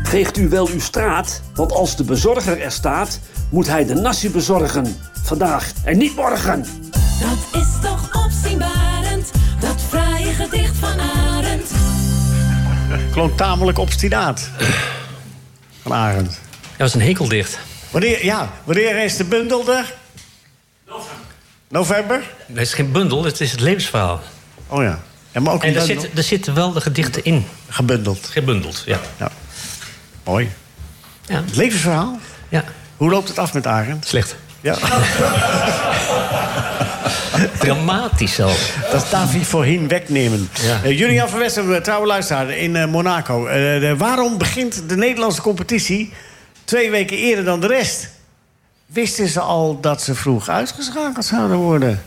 Veegt u wel uw straat? Want als de bezorger er staat, moet hij de nasi bezorgen. Vandaag en niet morgen. Dat is toch opzienbarend, dat fraaie gedicht van Arend. Klonk tamelijk obstinaat. Van Arend. Dat was een hekeldicht. Wanneer is de bundel er? November? Het is geen bundel, het is het levensverhaal. Oh ja. Maar ook en er zitten wel de gedichten in. Gebundeld, ja. Mooi. Ja. Het levensverhaal? Ja. Hoe loopt het af met Arend? Slecht. Ja. Dramatisch zelf. Dat is David voorheen wegnemen. Ja. Julian van Westen, trouwe luisteraar in Monaco. Waarom begint de Nederlandse competitie 2 weken eerder dan de rest? Wisten ze al dat ze vroeg uitgeschakeld zouden worden?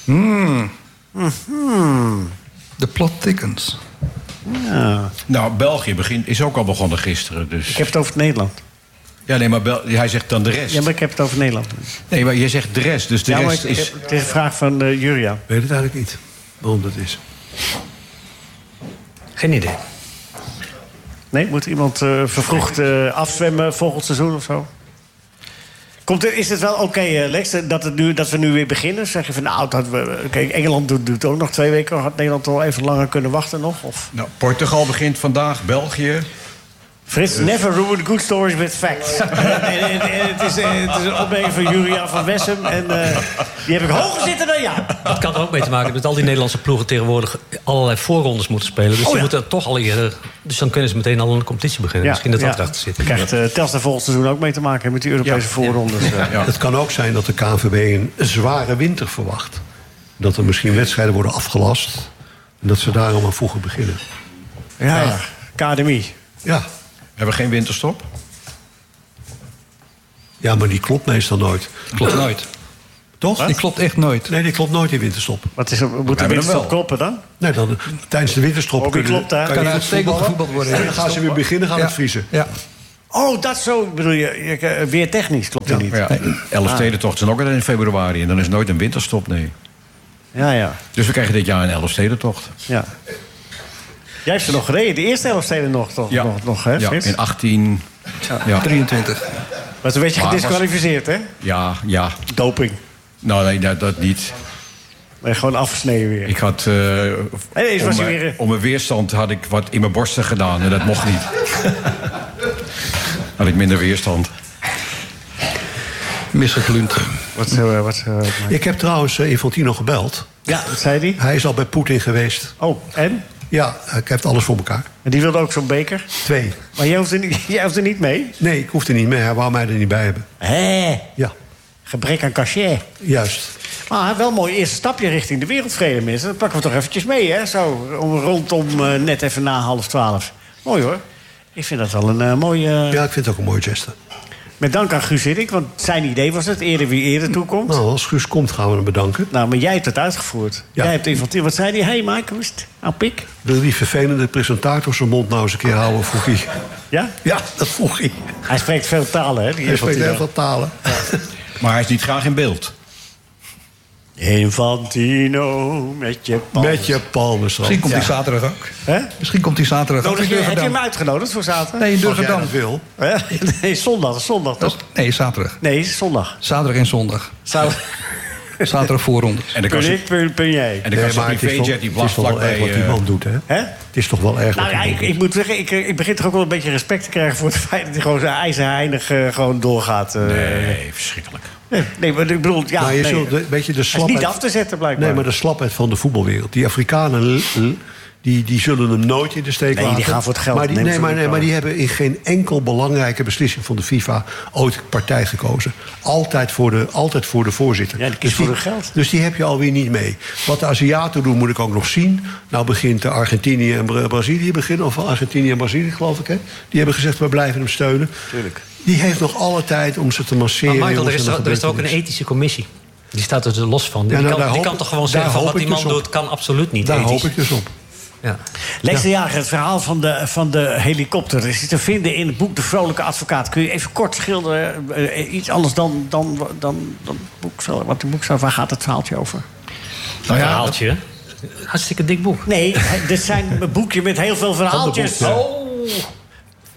De plot thickens. Ja. Nou, België is ook al begonnen gisteren. Dus... Ik heb het over Nederland. Ja, nee, maar hij zegt dan de rest. Ja, maar ik heb het over Nederland. Nee, maar je zegt de rest, dus de rest is... Het is een vraag van Julia. Ik weet het eigenlijk niet, waarom dat is. Geen idee. Nee, moet iemand vervroegd afzwemmen volgend seizoen of zo? Is het wel oké, Lex, dat we nu weer beginnen? Zeg je van, nou, kijk, Engeland doet ook nog 2 weken. Had Nederland wel even langer kunnen wachten nog? Of? Nou, Portugal begint vandaag, België... Frits, never ruin good stories with facts. Het is een opmerking van Julia van Wessem. En die heb ik hoger zitten dan jou. Dat kan er ook mee te maken hebben dat al die Nederlandse ploegen tegenwoordig allerlei voorrondes moeten spelen. Dus die moeten toch al eerder. Dus dan kunnen ze meteen al een competitie beginnen. Ja, Misschien dat dat erachter zit. Krijgt Telstar volgend seizoen ook mee te maken met die Europese voorrondes. Het kan ook zijn dat de KNVB een zware winter verwacht. Dat er misschien wedstrijden worden afgelast. En dat ze daarom maar vroeger beginnen. Ja, KDMI. Ja. Hebben we geen winterstop? Ja, maar die klopt meestal nooit. Klopt nooit. Toch? Wat? Die klopt echt nooit. Nee, die klopt nooit in winterstop. Moet de winterstop kloppen dan? Nee, dan tijdens de winterstop klopt daar. Kan uitstekend gevoetbald worden. En dan gaan ze weer beginnen, gaat het vriezen. Ja. Oh, dat zo bedoel je. Weer technisch klopt het niet. Ja. 11 stedentocht zijn ook al in februari. En dan is nooit een winterstop, nee. Ja. Dus we krijgen dit jaar een 11 stedentocht. Ja. Jij hebt ze nog gereden, de eerste 11 steden nog, toch? Ja, nog hè, ja, Frits? in 18... Ja. 23. Maar toen werd je gedisqualificeerd, hè? Ja. Doping. Nou, nee, dat niet. Nee, gewoon afgesneden weer. Ik had... om mijn weerstand had ik wat in mijn borsten gedaan. En dat mocht niet. Had ik minder weerstand. Misgeklunt. Ik heb trouwens Infantino gebeld. Ja, wat zei hij? Hij is al bij Poetin geweest. Oh, en? Ja, ik heb alles voor elkaar. En die wilde ook zo'n beker? 2. Maar jij hoeft er niet mee? Nee, ik hoef er niet mee. Hij wou mij er niet bij hebben. Hé? Ja. Gebrek aan cachet. Juist. Maar wel een mooi eerste stapje richting de wereldvrede, mensen. Dat pakken we toch eventjes mee, hè? Zo, rondom net even na 11:30. Mooi, hoor. Ik vind dat wel een mooie... Ja, ik vind het ook een mooie geste. Met dank aan Guus Hiddink, want zijn idee was het. Eerder wie eerder toekomt. Nou, als Guus komt gaan we hem bedanken. Nou, maar jij hebt het uitgevoerd. Ja. Jij hebt Infantino. Wat zei hij? Hey, Mike, hoe is het? Nou, pik. Wil die vervelende presentator zijn mond nou eens een keer houden, vroeg hij. Ja? Ja, dat vroeg hij. Hij spreekt veel talen, hè? Hij spreekt heel veel talen. Ja. Maar hij is niet graag in beeld. Infantino, met je palmen. Met je palmen. Misschien komt hij zaterdag ook. Hè? Misschien komt hij zaterdag ook. Heb je hem uitgenodigd voor zaterdag? Nee, in Durgedam. Wil. Nee, zondag toch? Nee, zaterdag. Nee, zondag. Zaterdag en zondag. Zaterdag voorronde. En dan kan pun jij. En dan kan zo'n privéjet die blaast vlakbij... wat die man doet, hè? Het is toch wel erg. Nou ja, ik moet zeggen, ik begin toch ook wel een beetje respect te krijgen voor het feit dat hij gewoon zijn ijzerheinig gewoon doorgaat. Nee, verschrikkelijk. Nee, maar ik bedoel, ja. Maar je zult nee, een beetje de hij is slapheid... niet af te zetten, blijkbaar. Nee, maar de slapheid van de voetbalwereld. Die Afrikanen, die zullen hem nooit in de steek laten. Nee, die gaan voor het geld. Maar die hebben in geen enkel belangrijke beslissing van de FIFA ooit partij gekozen. Altijd voor de voorzitter. Ja, die kiest voor het geld. Dus die heb je alweer niet mee. Wat de Aziaten doen, moet ik ook nog zien. Nou begint Argentinië en Brazilië beginnen. Of Argentinië en Brazilië, geloof ik, hè? Die hebben gezegd, we blijven hem steunen. Tuurlijk. Die heeft nog alle tijd om ze te masseren. Maar Michael, er is ook een ethische commissie. Die staat er los van. Ja, Die kan toch gewoon zeggen van wat die man doet, kan absoluut niet daar ethisch. hoop ik dus op. Ja. Lex de Jager, het verhaal van de helikopter is te vinden in het boek De Vrolijke Advocaat. Kun je even kort schilderen, iets anders dan boek? Wat de boek staat, waar gaat het verhaaltje over? Nou ja, verhaaltje? Hartstikke dik boek. Nee, dit zijn een boekje met heel veel verhaaltjes. Oh.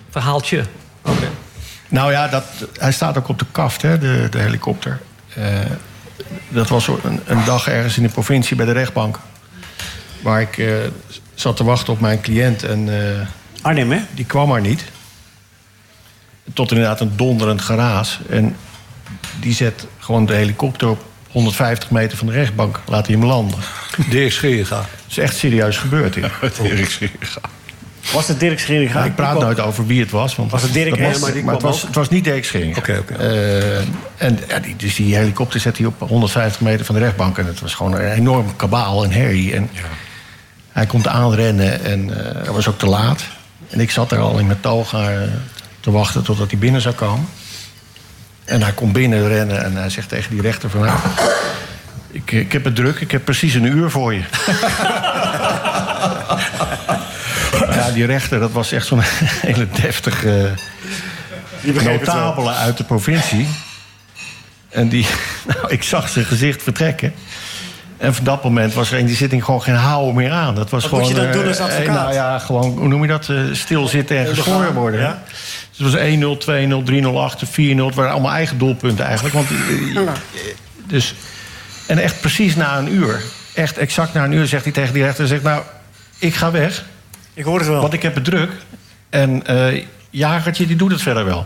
verhaaltje. Okay. Nou ja, hij staat ook op de kaft, hè, de helikopter. Dat was een dag ergens in de provincie bij de rechtbank. Waar ik zat te wachten op mijn cliënt. En, Arnhem, hè? Die kwam maar niet. Tot inderdaad een donderend geraas. En die zet gewoon de helikopter op 150 meter van de rechtbank. Laat hij hem landen. Dirk Scheringa. Dat is echt serieus gebeurd. Dirk Scheringa. Was het Dirk Scheringa? Ik praat nooit over wie het was. Want was het Dirk het was niet Dirk Scheringa. Oké. Dus die helikopter zet hij op 150 meter van de rechtbank. En het was gewoon een enorm kabaal en herrie. En hij komt aanrennen en hij was ook te laat. En ik zat daar al in mijn toga te wachten totdat hij binnen zou komen. En hij komt binnen rennen en hij zegt tegen die rechter van... Ik heb het druk, ik heb precies een uur voor je. Ja, die rechter, dat was echt zo'n hele deftige notabele uit de provincie. En ik zag zijn gezicht vertrekken. En van dat moment was er in die zitting gewoon geen houden meer aan. Dat was Wat moet je dan doen als advocaat? Nou ja, gewoon, hoe noem je dat? Stilzitten en geschoren worden. Ja? Dus het was 1-0, 2-0, 3-0, 8, 4-0. Het waren allemaal eigen doelpunten eigenlijk. Want, en echt precies na een uur, echt exact na een uur, zegt hij tegen die rechter... Zegt, nou, ik ga weg. Ik hoor het wel. Want ik heb het druk. En Jagertje, die doet het verder wel.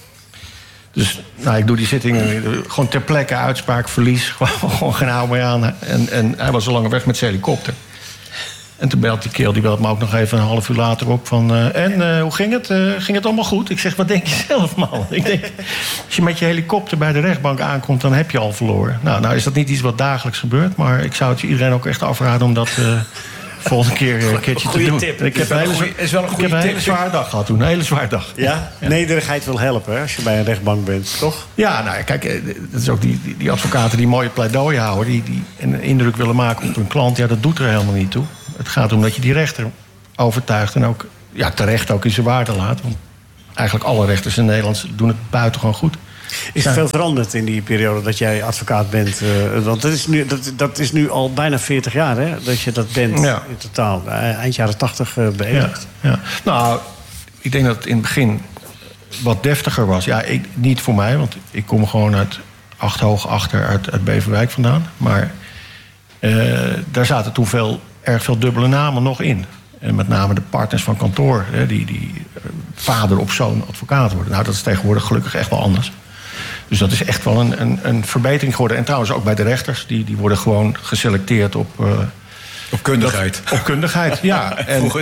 Dus nou, ik doe die zitting gewoon ter plekke, uitspraak, verlies. Gewoon geen hou meer aan. En hij was al lang weg met zijn helikopter. En toen belt die kerel, die belt me ook nog even een half uur later op van... hoe ging het? Ging het allemaal goed? Ik zeg, wat denk je zelf, man? Ik denk, als je met je helikopter bij de rechtbank aankomt, dan heb je al verloren. Nou is dat niet iets wat dagelijks gebeurt, maar ik zou het iedereen ook echt afraden om dat... volgende keer een keertje te doen. Tip. Ik heb een hele zware dag gehad toen. Een hele zware dag. Ja? Nederigheid wil helpen hè, als je bij een rechtbank bent, toch? Ja, nou kijk, dat is ook die advocaten die mooie pleidooien houden... die een indruk willen maken op hun klant. Ja, dat doet er helemaal niet toe. Het gaat om dat je die rechter overtuigt... en ook terecht ook in zijn waarde laat. Want eigenlijk alle rechters in Nederland doen het buitengewoon goed. Is er veel veranderd in die periode dat jij advocaat bent? Want dat is nu al bijna 40 jaar, hè? Dat je dat bent in totaal. Eind jaren 80 beëdigd. Ja. Nou, ik denk dat het in het begin wat deftiger was. Ja, niet voor mij, want ik kom gewoon uit 8 hoog achter uit Beverwijk vandaan. Maar daar zaten toen erg veel dubbele namen nog in. En met name de partners van kantoor, die vader op zoon advocaat worden. Nou, dat is tegenwoordig gelukkig echt wel anders. Dus dat is echt wel een verbetering geworden. En trouwens ook bij de rechters. Die worden gewoon geselecteerd op kundigheid. Op kundigheid, ja.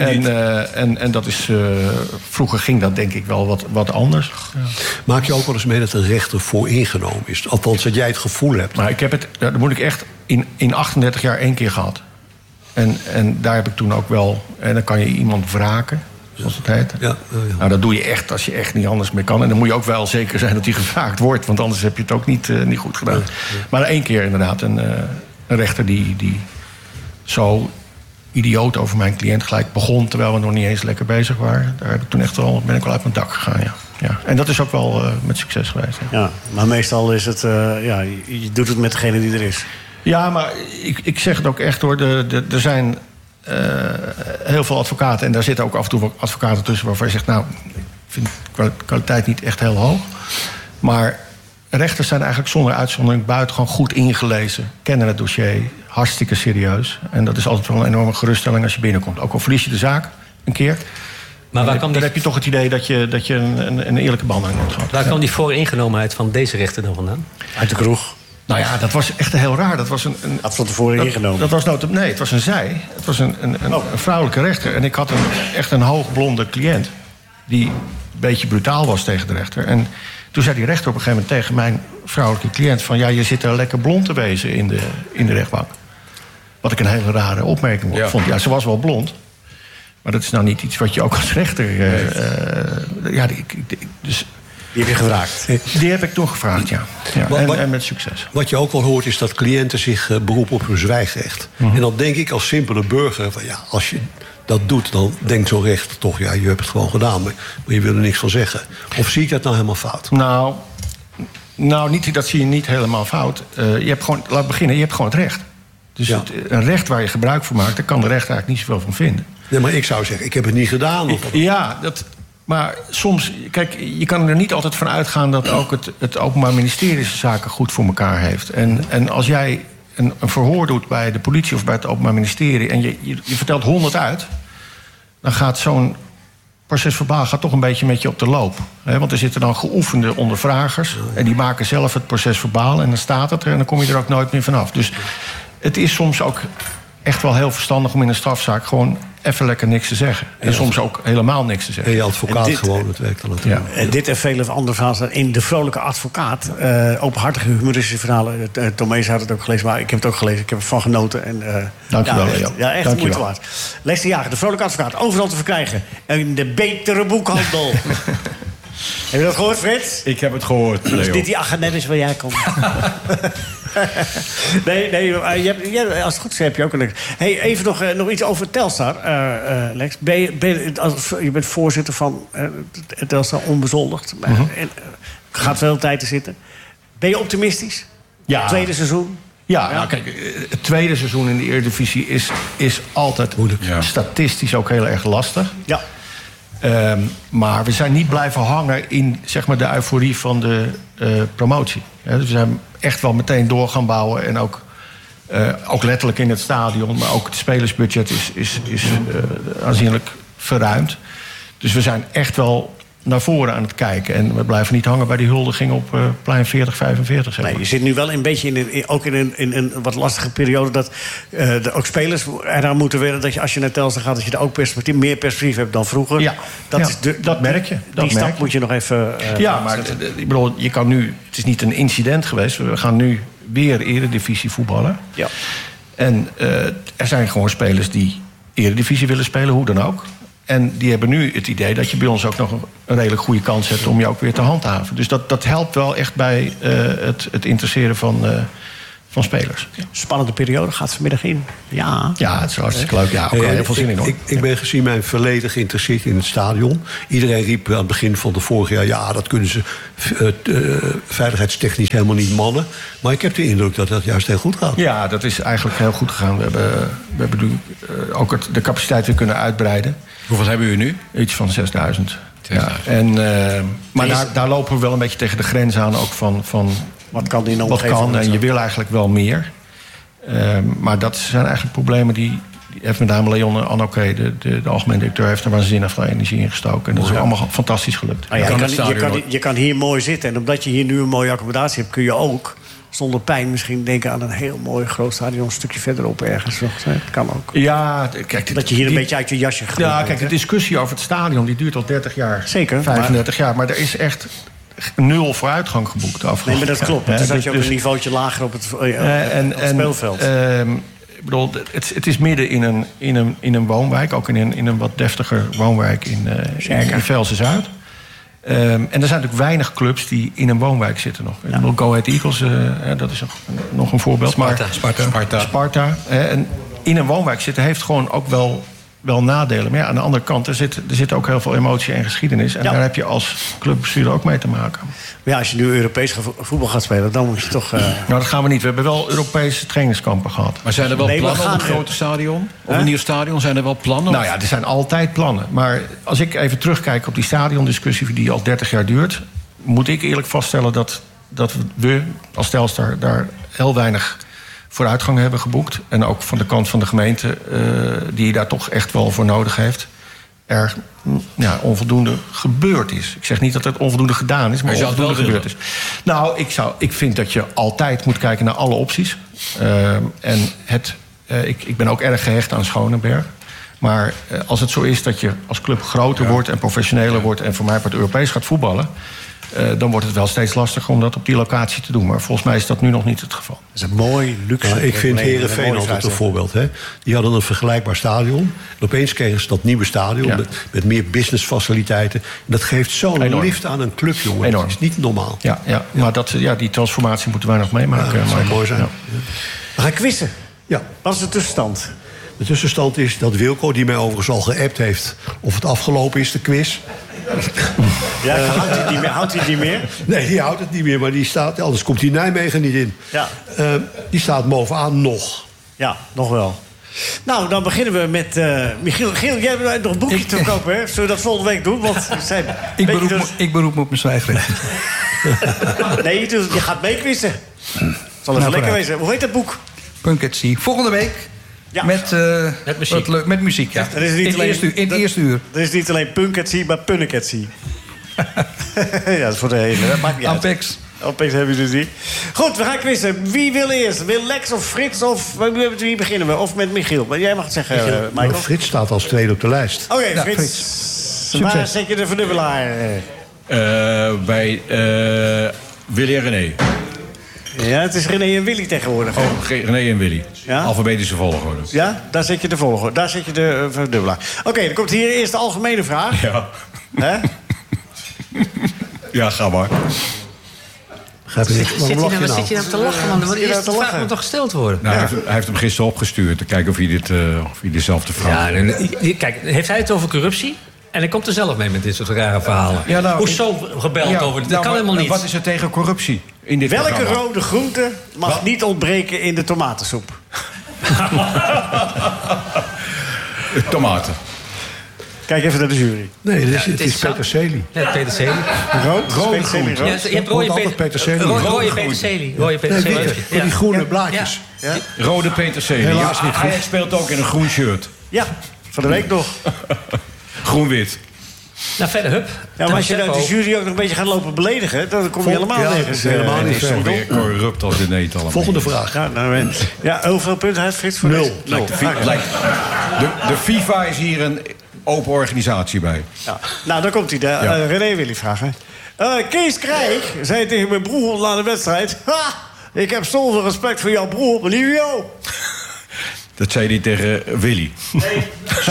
En dat is... vroeger ging dat denk ik wel wat anders. Ja. Maak je ook wel eens mee dat een rechter vooringenomen is? Althans, dat jij het gevoel hebt. Maar dat moet ik echt in 38 jaar 1 keer gehad. En daar heb ik toen ook wel... En dan kan je iemand wraken, zoals het heet. Ja. Nou, dat doe je echt als je echt niet anders meer kan. En dan moet je ook wel zeker zijn dat hij gevraagd wordt. Want anders heb je het ook niet goed gedaan. Ja. Maar 1 keer inderdaad een rechter die zo idioot over mijn cliënt gelijk begon... terwijl we nog niet eens lekker bezig waren. Daar heb ik toen echt ben ik wel uit mijn dak gegaan, ja. En dat is ook wel met succes geweest. Ja, maar meestal is het... je doet het met degene die er is. Ja, maar ik zeg het ook echt hoor. Er zijn heel veel advocaten... en daar zitten ook af en toe advocaten tussen... waarvan je zegt, nou, ik vind de kwaliteit niet echt heel hoog. Maar rechters zijn eigenlijk zonder uitzondering... buitengewoon goed ingelezen. Kennen het dossier, hartstikke serieus. En dat is altijd wel een enorme geruststelling als je binnenkomt. Ook al verlies je de zaak een keer... Maar dan heb je toch het idee dat je een eerlijke behandeling hebt gehad. Waar kwam die vooringenomenheid van deze rechter dan vandaan? Uit de kroeg. Nou ja, dat was echt heel raar. Dat was had van tevoren ingenomen? Nee, het was een zij. Het was een vrouwelijke rechter. En ik had echt een hoogblonde cliënt... die een beetje brutaal was tegen de rechter. En toen zei die rechter op een gegeven moment tegen mijn vrouwelijke cliënt... van ja, je zit er lekker blond te wezen in de rechtbank. Wat ik een hele rare opmerking vond. Ja, ze was wel blond. Maar dat is nou niet iets wat je ook als rechter... dus... Die heb je gevraagd? Die heb ik toen gevraagd, ja. En met succes. Wat je ook wel hoort is dat cliënten zich beroepen op hun zwijgrecht. Mm-hmm. En dan denk ik als simpele burger... van ja, als je dat doet, dan denkt zo'n rechter toch... ja, je hebt het gewoon gedaan, maar je wil er niks van zeggen. Of zie ik dat nou helemaal fout? Nou, dat zie je niet helemaal fout. Je hebt gewoon, laat beginnen, je hebt gewoon het recht. Dus een recht waar je gebruik van maakt... daar kan de rechter eigenlijk niet zoveel van vinden. Nee, maar ik zou zeggen, ik heb het niet gedaan. Maar soms, kijk, je kan er niet altijd van uitgaan dat ook het Openbaar Ministerie zijn zaken goed voor elkaar heeft. En als jij een verhoor doet bij de politie of bij het Openbaar Ministerie en je vertelt 100 uit, dan gaat zo'n procesverbaal toch een beetje met je op de loop. Hè? Want er zitten dan geoefende ondervragers en die maken zelf het procesverbaal en dan staat het er en dan kom je er ook nooit meer vanaf. Dus het is soms ook echt wel heel verstandig om in een strafzaak gewoon even lekker niks te zeggen. En soms ook helemaal niks te zeggen. En je advocaat gewoon, het werkt dan natuurlijk. Ja. En dit en vele andere verhalen in De Vrolijke Advocaat. Openhartige humoristische verhalen. Tomees had het ook gelezen, maar ik heb het ook gelezen. Ik heb ervan genoten. Dank je wel, Leo. Ja, echt de moeite waard. Lex de Jager, De Vrolijke Advocaat. Overal te verkrijgen. In de betere boekhandel. Heb je dat gehoord, Frits? Ik heb het gehoord, Leo. Is dit die agenda is waar jij komt? Nee, als het goed is heb je ook een... Hey, even nog iets over Telstar, Lex. Je bent voorzitter van Telstar Onbezoldigd. Gaat veel tijd te zitten. Ben je optimistisch? Ja. Tweede seizoen? Ja, nou, kijk, het tweede seizoen in de Eredivisie is altijd statistisch ook heel erg lastig. Ja. Maar we zijn niet blijven hangen in zeg maar, de euforie van de promotie. Dus we zijn echt wel meteen door gaan bouwen. En ook letterlijk in het stadion. Maar ook het spelersbudget is aanzienlijk verruimd. Dus we zijn echt wel naar voren aan het kijken. En we blijven niet hangen bij die huldiging op plein 40, 45. Zeg maar. Nee, je zit nu wel een beetje in een wat lastige periode... dat er ook spelers eraan moeten wennen... dat je als je naar Telstar gaat, dat je er ook meer perspectief hebt dan vroeger. Ja, dat merk je. Die stap moet je nog even... maar ik bedoel, je kan nu... Het is niet een incident geweest. We gaan nu weer Eredivisie voetballen. Ja. En er zijn gewoon spelers die Eredivisie willen spelen, hoe dan ook. En die hebben nu het idee dat je bij ons ook nog een redelijk goede kans hebt om je ook weer te handhaven. Dus dat helpt wel echt bij het interesseren van spelers. Spannende periode gaat vanmiddag in. Ja, het is hartstikke leuk. Ja, ook heel veel zin in, hoor. Ik ben gezien mijn verleden geïnteresseerd in het stadion. Iedereen riep aan het begin van de vorig jaar... ja, dat kunnen ze veiligheidstechnisch helemaal niet mannen. Maar ik heb de indruk dat dat juist heel goed gaat. Ja, dat is eigenlijk heel goed gegaan. We hebben nu ook de capaciteit weer kunnen uitbreiden. Hoeveel hebben u nu? Iets van 6000. Ja. Maar daar lopen we wel een beetje tegen de grens aan ook van wat kan die nog wat kan, en je wil eigenlijk wel meer. Maar dat zijn eigenlijk problemen die heeft met name Leon Anoké, de algemeen directeur, heeft er waanzinnig veel energie in gestoken. En dat is allemaal fantastisch gelukt. Je kan hier mooi zitten. En omdat je hier nu een mooie accommodatie hebt, kun je ook zonder pijn misschien denken aan een heel mooi groot stadion, een stukje verderop ergens. Dat kan ook. Ja, kijk, dat je hier een beetje uit je jasje gaat. Ja, kijk, de discussie over het stadion die duurt al 30 jaar. Zeker. 35 jaar. Maar er is echt 0 vooruitgang geboekt. Nee, maar dat klopt. Dus dat je ook een niveautje lager op het speelveld. Ik bedoel, het is midden in een woonwijk. Ook in een wat deftiger woonwijk in Velsen-Zuid. En er zijn natuurlijk weinig clubs die in een woonwijk zitten nog. Ik bedoel, Go Ahead Eagles, dat is nog een voorbeeld. Sparta. En in een woonwijk zitten heeft gewoon ook wel nadelen. Maar ja, aan de andere kant, er zit ook heel veel emotie en geschiedenis. En daar heb je als clubbestuurder ook mee te maken. Maar ja, als je nu Europees voetbal gaat spelen, dan moet je toch... Nou, dat gaan we niet. We hebben wel Europese trainingskampen gehad. Maar zijn er wel plannen op een grote stadion? Op een nieuw stadion, zijn er wel plannen? Nou ja, er zijn altijd plannen. Maar als ik even terugkijk op die stadiondiscussie die al 30 jaar duurt, moet ik eerlijk vaststellen dat we als Telstar daar heel weinig vooruitgang hebben geboekt. En ook van de kant van de gemeente, die daar toch echt wel voor nodig heeft, er onvoldoende gebeurd is. Ik zeg niet dat het onvoldoende gedaan is, maar onvoldoende gebeurd is. Nou, ik vind dat je altijd moet kijken naar alle opties. Ik ben ook erg gehecht aan Schoonenberg. Maar als het zo is dat je als club groter wordt en professioneler wordt en voor mij part Europees gaat voetballen, dan wordt het wel steeds lastiger om dat op die locatie te doen. Maar volgens mij is dat nu nog niet het geval. Dat is een mooi luxe. Ja, ik vind Heerenveen altijd een voorbeeld. Hè? Die hadden een vergelijkbaar stadion. En opeens kregen ze dat nieuwe stadion met meer businessfaciliteiten. En dat geeft zo'n lift aan een club, jongen. Enorm. Dat is niet normaal. Ja. Maar die transformatie moeten wij nog meemaken. Dat zou mooi zijn. Ja. We gaan quizzen. Ja. Wat is de tussenstand? De tussenstand is dat Wilco, die mij overigens al geappt heeft of het afgelopen is, de quiz. Ja, houdt hij het niet meer? Nee, die houdt het niet meer, maar die staat, anders komt die Nijmegen niet in. Ja. Die staat bovenaan nog. Ja, nog wel. Nou, dan beginnen we met Michiel. Giel, jij hebt nog een boekje te verkopen, hè? Zullen we dat volgende week doen? Want Ik beroep me op mijn zwijgrecht. Nee, je gaat meequizzen. Zal even lekker wezen. Hoe heet dat boek? Punk at Sea. Volgende week met muziek. Met muziek, ja. Dat is niet In het eerste uur. Dat is niet alleen Punk at Sea, maar Punnik at Sea. Ja, dat is voor de hele. Dat maakt niet uit. Ampex. Ampex heb je dus niet. Goed, we gaan quizzen. Wie wil eerst? Wil Lex of Frits? Of met wie beginnen we? Of met Michiel? Maar jij mag het zeggen, Michael. Frits staat als tweede op de lijst. Oké, Frits. Waar zet je de verdubbelaar? Bij Willy en René. Ja, het is René en Willy tegenwoordig. Oh, René en Willy. Ja? Alfabetische volgorde. Ja, daar zet je de volgorde. Daar zet je de verdubbelaar. Oké, dan komt hier eerst de algemene vraag. Ja. Hè? Ja, ga maar. Zit je nou te lachen, man? Want eerst de vraag moet toch gesteld worden? Nou, hij heeft hem gisteren opgestuurd. Te kijken of hij dezelfde vraag... Ja, kijk, heeft hij het over corruptie? En hij komt er zelf mee met dit soort rare verhalen. Ja, nou, hoezo gebeld over dit? Dat kan helemaal niet. Wat is er tegen corruptie in dit Welke programma? rode groente mag niet ontbreken in de tomatensoep? Tomaten. Kijk even naar de jury. Nee, het is peterselie. Ja, peterselie. Rode groente. Ja, je hebt rode peterselie. Rode peterselie. Rode peterselie. Nee, die groene blaadjes. Ja. Rode peterselie. Helaas niet goed. Hij speelt ook in een groen shirt. Ja, van de week nog. Groen-wit. Nou, verder, hup. Ja, maar als je nou de jury ook nog een beetje gaat lopen beledigen... dan kom je helemaal nergens. Helemaal niet Het is weer corrupt als de neet allemaal. Volgende vraag. Ja, hoeveel punten heeft Frits voor 0. De FIFA is hier een open organisatie bij. Ja. Nou, dan komt hij. René wil je vragen. Kees Krijg zei tegen mijn broer na de wedstrijd... Ha, ik heb zoveel respect voor jouw broer, Livio. Dat zei hij tegen Willy. Nee.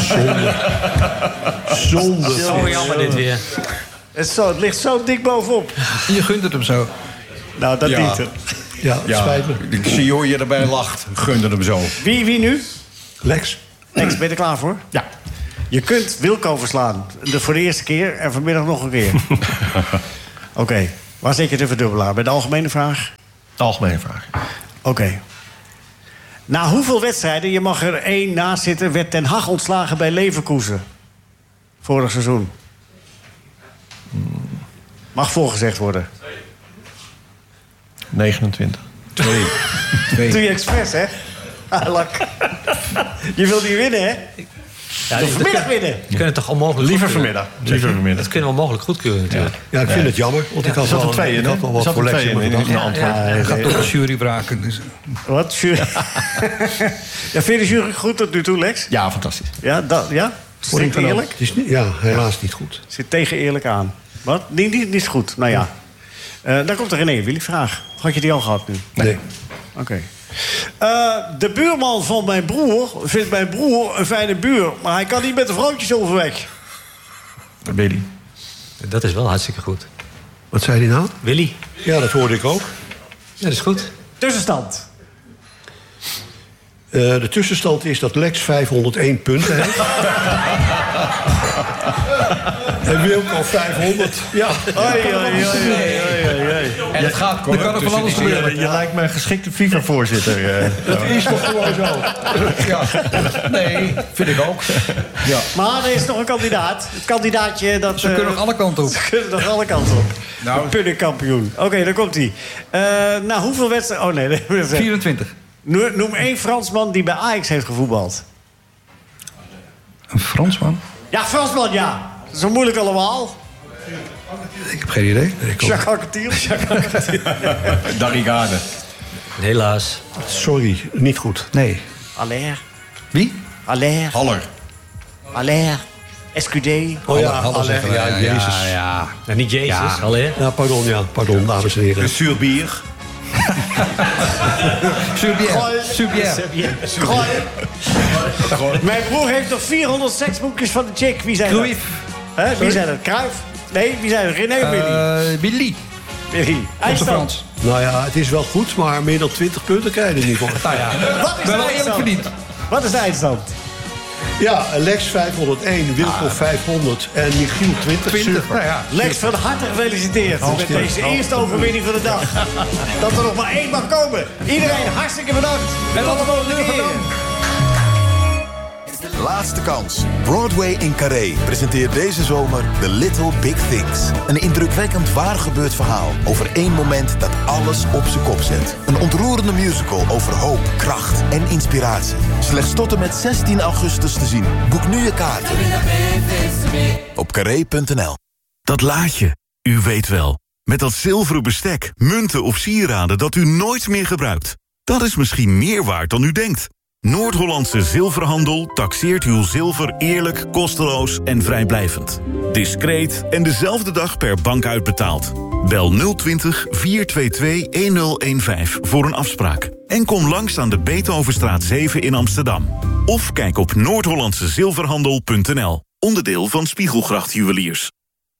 Zonde. Zo jammer dit weer. Het ligt zo dik bovenop. Je gunt het hem zo. Nou, dat niet. Ja, spijt me. Ik zie hoe je erbij lacht. Gunde hem zo. Wie nu? Lex. Lex, ben je er klaar voor? Ja. Je kunt Wilco verslaan. Voor de eerste keer en vanmiddag nog een keer. Oké. Waar zet je de verdubbelaar? Bij de algemene vraag? De algemene vraag. Oké. Na hoeveel wedstrijden, je mag er 1 naast zitten... werd Ten Hag ontslagen bij Leverkusen? Vorig seizoen. Mag voorgezegd worden. 29. 2. Doe je expres, hè? Lak. Je wilt niet winnen, hè? Ja, vanmiddag winnen. Je kunt het toch onmogelijk Liever vanmiddag. Dat kunnen we onmogelijk goedkeuren natuurlijk. Ja, ik vind het jammer. Want ik had wel wat voor Lex in mijn gedachten. Hij gaat toch de jury braken. Dus. Wat? Jury? Ja, vind je de jury goed tot nu toe, Lex? Ja, fantastisch. Ja? Strikt eerlijk? Het is ja, helaas niet goed. Zit tegen eerlijk aan. Wat? Niet goed. Nou ja. Dan komt er René. Wil ik vragen? Of had je die al gehad nu? Nee. Oké. De buurman van mijn broer vindt mijn broer een fijne buur. Maar hij kan niet met de vrouwtjes overweg. Willy. Dat is wel hartstikke goed. Wat zei hij nou? Willy. Ja, dat hoorde ik ook. Ja, dat is goed. Tussenstand. De tussenstand is dat Lex 501 punten heeft. En Wilco 500. Ja. En het gaat corrupt. Er kan er van alles gebeuren. Je lijkt me een geschikte FIFA-voorzitter. Dat is toch gewoon zo. Ja. Nee, vind ik ook. Ja. Maar er is nog een kandidaat. Het kandidaatje dat... Ze kunnen nog alle kanten op. Ze kunnen nog alle kanten op. Nou. Een puddingkampioen. Oké, daar komt hij. Nou, hoeveel wedstrijden... Oh nee. 24. Noem 1 Fransman die bij Ajax heeft gevoetbald. Een Fransman? Ja, Fransman, ja. Zo moeilijk allemaal. Ik heb geen idee. Jacques Anquetil. Darigade. Helaas. Sorry, niet goed. Nee. Allaire. Wie? Allaire. Haller. Allaire. SQD. Oh ja, Alles Allaire. even. Ja, Jezus. Ja, niet Jezus, alleen. Ja, pardon, dames en heren. Surbier. Surbier. Mijn broer heeft nog 400 seksboekjes van de chick. Wie zijn dat? Cruyff. Wie zijn dat? Cruijff? Nee, wie zijn dat? René of Willy? Willy. Willy. Op de Eindstand. Frans. Nou ja, het is wel goed, maar meer dan 20 punten krijg je er niet voor. Nou ja, Wat is de wel eerlijk eindstand? verdiend. Wat is de eindstand? Ja, Lex 501, Wilco 500 en Michiel 20. 20. Nou ja. Lex, van harte gefeliciteerd met deze eerste overwinning van de dag. Dat er nog maar 1 mag komen. Iedereen hartstikke bedankt. En tot de volgende keer. laatste kans. Broadway in Carré presenteert deze zomer The Little Big Things. Een indrukwekkend waar gebeurd verhaal over één moment dat alles op zijn kop zet. Een ontroerende musical over hoop, kracht en inspiratie. Slechts tot en met 16 augustus te zien. Boek nu je kaarten op carré.nl. Dat laadje, u weet wel. Met dat zilveren bestek, munten of sieraden dat u nooit meer gebruikt. Dat is misschien meer waard dan u denkt. Noord-Hollandse Zilverhandel taxeert uw zilver eerlijk, kosteloos en vrijblijvend. Discreet en dezelfde dag per bank uitbetaald. Bel 020 422 1015 voor een afspraak. En kom langs aan de Beethovenstraat 7 in Amsterdam. Of kijk op noordhollandsezilverhandel.nl. Onderdeel van Spiegelgracht Juweliers.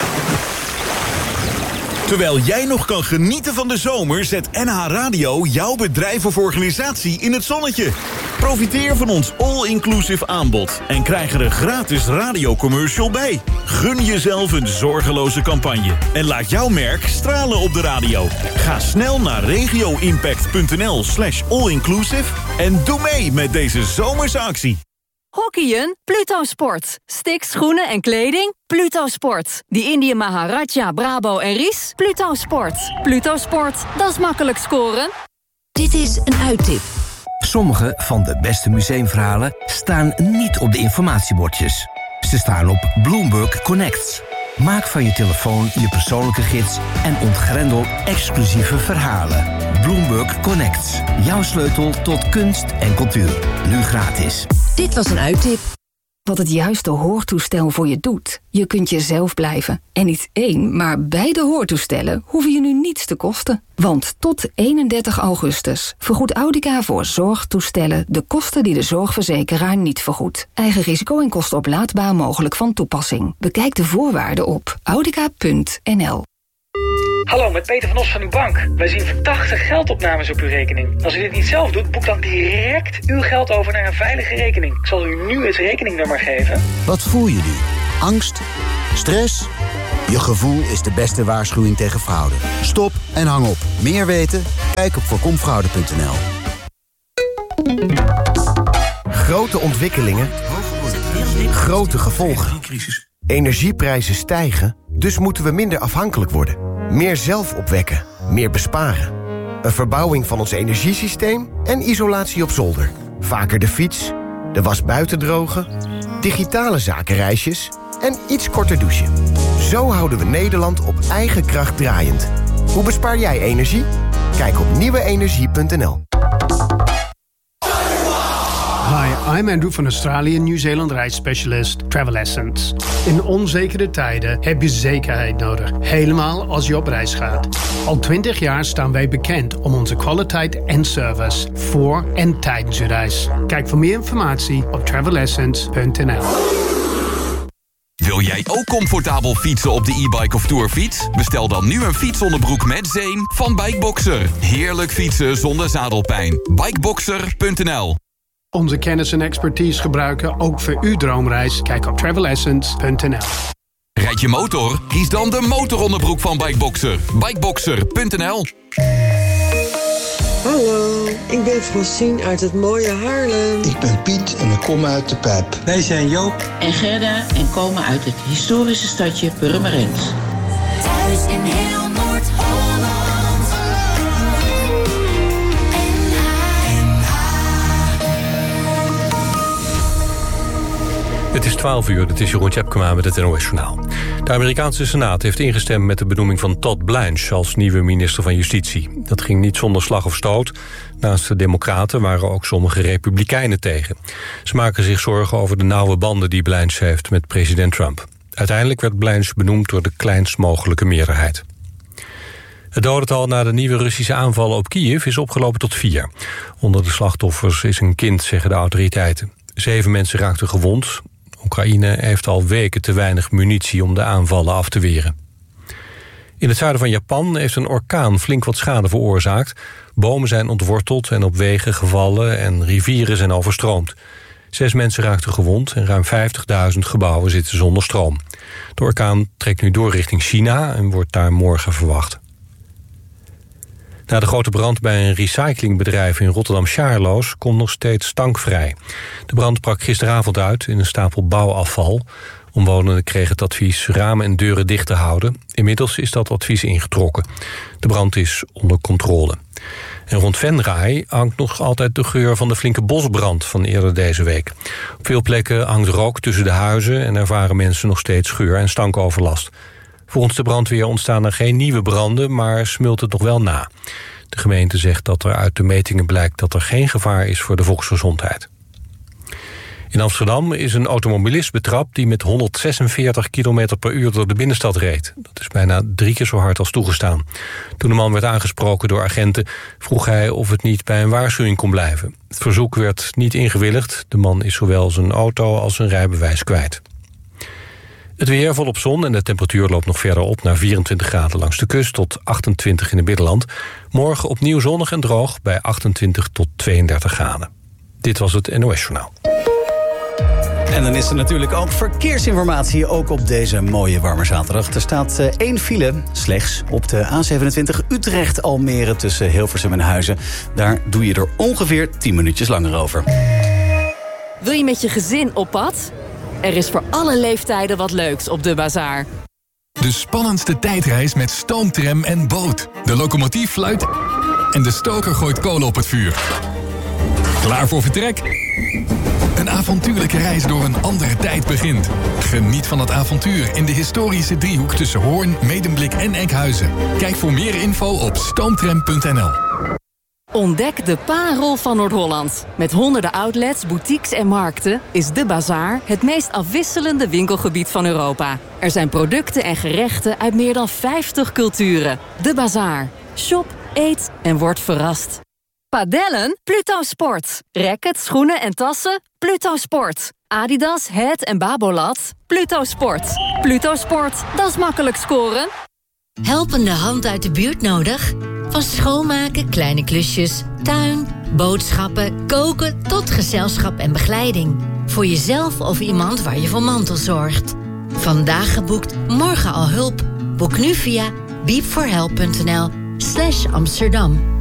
Terwijl jij nog kan genieten van de zomer, zet NH Radio jouw bedrijf of organisatie in het zonnetje. Profiteer van ons all-inclusive aanbod en krijg er een gratis radiocommercial bij. Gun jezelf een zorgeloze campagne en laat jouw merk stralen op de radio. Ga snel naar regioimpact.nl/allinclusive en doe mee met deze zomerse actie. Hockeyen? Pluto Sport. Sticks, schoenen en kleding? Pluto Sport. Die Indië Maharaja, Brabo en Ries? Pluto Sport. Pluto Sport, dat is makkelijk scoren. Dit is een uittip. Sommige van de beste museumverhalen staan niet op de informatiebordjes. Ze staan op Bloomberg Connects. Maak van je telefoon je persoonlijke gids en ontgrendel exclusieve verhalen. Bloomberg Connects. Jouw sleutel tot kunst en cultuur. Nu gratis. Dit was een uittip. Wat het juiste hoortoestel voor je doet. Je kunt jezelf blijven. En niet één, maar beide hoortoestellen hoeven je nu niets te kosten. Want tot 31 augustus vergoedt Audica voor zorgtoestellen de kosten die de zorgverzekeraar niet vergoedt. Eigen risico en kosten oplaadbaar mogelijk van toepassing. Bekijk de voorwaarden op audica.nl. Hallo, met Peter van Os van uw bank. Wij zien verdachte geldopnames op uw rekening. Als u dit niet zelf doet, boek dan direct uw geld over naar een veilige rekening. Ik zal u nu het rekeningnummer geven. Wat voel je nu? Angst? Stress? Je gevoel is de beste waarschuwing tegen fraude. Stop en hang op. Meer weten? Kijk op voorkomfraude.nl. Grote ontwikkelingen. Grote gevolgen. Energieprijzen stijgen, dus moeten we minder afhankelijk worden. Meer zelf opwekken, meer besparen. Een verbouwing van ons energiesysteem en isolatie op zolder. Vaker de fiets, de was buiten drogen, digitale zakenreisjes en iets korter douchen. Zo houden we Nederland op eigen kracht draaiend. Hoe bespaar jij energie? Kijk op nieuweenergie.nl. Hi, I'm Andrew van Australië Nieuw-Zeeland reisspecialist Travel Essence. In onzekere tijden heb je zekerheid nodig, helemaal als je op reis gaat. Al 20 jaar staan wij bekend om onze kwaliteit en service voor en tijdens je reis. Kijk voor meer informatie op travelessence.nl. Wil jij ook comfortabel fietsen op de e-bike of tourfiets? Bestel dan nu een fietsonderbroek met zeem van Bikeboxer. Heerlijk fietsen zonder zadelpijn. Bikeboxer.nl. Onze kennis en expertise gebruiken ook voor uw droomreis. Kijk op travelessence.nl. Rijd je motor? Kies dan de motoronderbroek van Bikeboxer. Bikeboxer.nl. Hallo, ik ben Francine uit het mooie Haarlem. Ik ben Piet en ik kom uit de Pijp. Wij zijn Joop en Gerda en komen uit het historische stadje Purmerend. Thuis in heel Noord-Holland. Het is 12 uur, het is Jeroen Tjepkema met het NOS Journaal. De Amerikaanse Senaat heeft ingestemd met de benoeming van Todd Blanche als nieuwe minister van Justitie. Dat ging niet zonder slag of stoot. Naast de Democraten waren ook sommige Republikeinen tegen. Ze maken zich zorgen over de nauwe banden die Blanche heeft met president Trump. Uiteindelijk werd Blanche benoemd door de kleinst mogelijke meerderheid. Het dodental na de nieuwe Russische aanvallen op Kiev is opgelopen tot 4. Onder de slachtoffers is een kind, zeggen de autoriteiten. 7 mensen raakten gewond. Oekraïne heeft al weken te weinig munitie om de aanvallen af te weren. In het zuiden van Japan heeft een orkaan flink wat schade veroorzaakt. Bomen zijn ontworteld en op wegen gevallen en rivieren zijn overstroomd. 6 mensen raakten gewond en ruim 50.000 gebouwen zitten zonder stroom. De orkaan trekt nu door richting China en wordt daar morgen verwacht. Na de grote brand bij een recyclingbedrijf in Rotterdam-Sjaarloos komt nog steeds stank vrij. De brand brak gisteravond uit in een stapel bouwafval. Omwonenden kregen het advies ramen en deuren dicht te houden. Inmiddels is dat advies ingetrokken. De brand is onder controle. En rond Venray hangt nog altijd de geur van de flinke bosbrand van eerder deze week. Op veel plekken hangt rook tussen de huizen en ervaren mensen nog steeds geur- en stankoverlast. Volgens de brandweer ontstaan er geen nieuwe branden, maar smult het nog wel na. De gemeente zegt dat er uit de metingen blijkt dat er geen gevaar is voor de volksgezondheid. In Amsterdam is een automobilist betrapt die met 146 km per uur door de binnenstad reed. Dat is bijna 3 keer zo hard als toegestaan. Toen de man werd aangesproken door agenten vroeg hij of het niet bij een waarschuwing kon blijven. Het verzoek werd niet ingewilligd. De man is zowel zijn auto als zijn rijbewijs kwijt. Het weer volop zon en de temperatuur loopt nog verder op naar 24 graden langs de kust tot 28 in het binnenland. Morgen opnieuw zonnig en droog bij 28 tot 32 graden. Dit was het NOS Journaal. En dan is er natuurlijk ook verkeersinformatie, ook op deze mooie warme zaterdag. Er staat 1 file, slechts, op de A27 Utrecht-Almere tussen Hilversum en Huizen. Daar doe je er ongeveer 10 minuutjes langer over. Wil je met je gezin op pad? Er is voor alle leeftijden wat leuks op De Bazaar. De spannendste tijdreis met stoomtram en boot. De locomotief fluit en de stoker gooit kolen op het vuur. Klaar voor vertrek? Een avontuurlijke reis door een andere tijd begint. Geniet van het avontuur in de historische driehoek tussen Hoorn, Medemblik en Enkhuizen. Kijk voor meer info op stoomtram.nl. Ontdek de parel van Noord-Holland. Met honderden outlets, boutiques en markten is De Bazaar het meest afwisselende winkelgebied van Europa. Er zijn producten en gerechten uit meer dan 50 culturen. De Bazaar. Shop, eet en word verrast. Padellen? Pluto Sport. Rackets, schoenen en tassen? Pluto Sport. Adidas, Head en Babolat? Pluto Sport. Pluto Sport, dat is makkelijk scoren. Helpende hand uit de buurt nodig? Van schoonmaken, kleine klusjes, tuin, boodschappen, koken tot gezelschap en begeleiding. Voor jezelf of iemand waar je voor mantelzorgt. Vandaag geboekt, morgen al hulp. Boek nu via beepforhelp.nl/Amsterdam.